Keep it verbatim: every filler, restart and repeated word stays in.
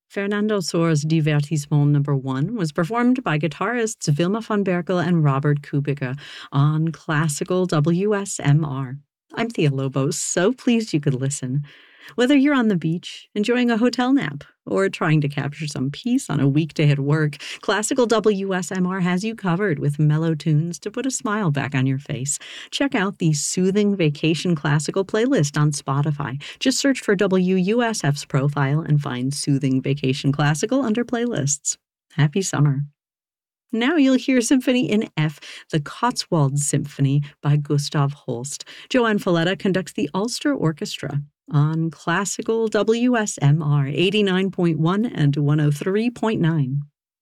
Fernando Soares' Divertissement Number One was performed by guitarists Vilma von Berkel and Robert Kubica on classical W S M R. I'm Thea Lobos, so pleased you could listen. Whether you're on the beach, enjoying a hotel nap, or trying to capture some peace on a weekday at work, classical W S M R has you covered with mellow tunes to put a smile back on your face. Check out the Soothing Vacation Classical playlist on Spotify. Just search for W U S F's profile and find Soothing Vacation Classical under playlists. Happy summer. Now you'll hear Symphony in F, the Cotswold Symphony by Gustav Holst. Joanne Falletta conducts the Ulster Orchestra on classical W S M R eighty-nine point one and one oh three point nine.